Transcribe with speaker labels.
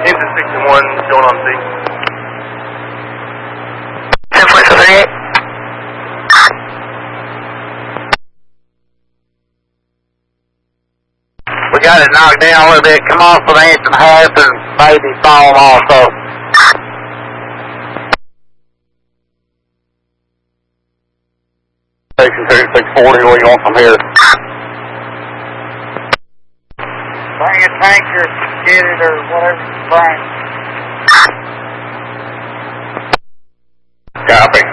Speaker 1: Engine 61 going on C.
Speaker 2: 10.38. We got it knocked down a little bit. Come off with an inch and a half and maybe foam also. Station 2640, where you want from here? Bring a tanker, get it, or whatever you bring. Copy.